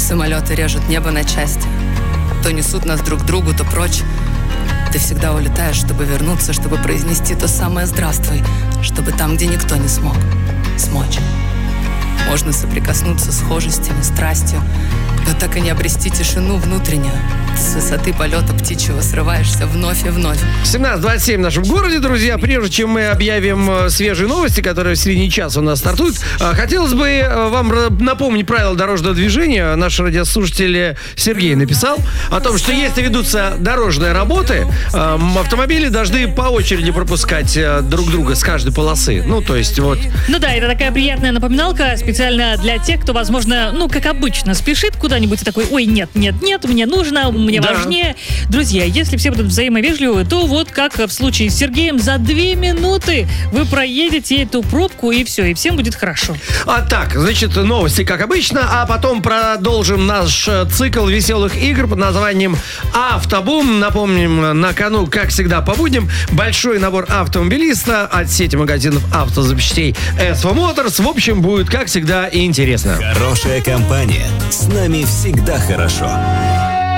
Самолеты режут небо на части. То несут нас друг к другу, то прочь. Ты всегда улетаешь, чтобы вернуться, чтобы произнести то самое «здравствуй», чтобы там, где никто не смог, смочь. Можно соприкоснуться схожестями, страстью, но так и не обрести тишину внутреннюю. С высоты полета птичьего срываешься вновь и вновь. 17:27 в нашем городе, друзья. Прежде чем мы объявим свежие новости, которые в середине часа у нас стартуют, хотелось бы вам напомнить правила дорожного движения. Наш радиослушатель Сергей написал о том, что если ведутся дорожные работы, автомобили должны по очереди пропускать друг друга с каждой полосы. Ну, то есть вот... Ну да, это такая приятная напоминалка специально для тех, кто, возможно, как обычно, спешит куда-нибудь и такой: ой, нет, мне нужно, мне важнее. Друзья, если все будут взаимовежливы, то вот как в случае с Сергеем, за 2 минуты вы проедете эту пробку, и все, и всем будет хорошо. Так, значит, новости, как обычно, а потом продолжим наш цикл веселых игр под названием «Автобум». Напомним, на кону, как всегда, по будням, большой набор автомобилиста от сети магазинов автозапчастей SV Motors. В общем, будет, как всегда, интересно. Хорошая компания. С нами всегда хорошо.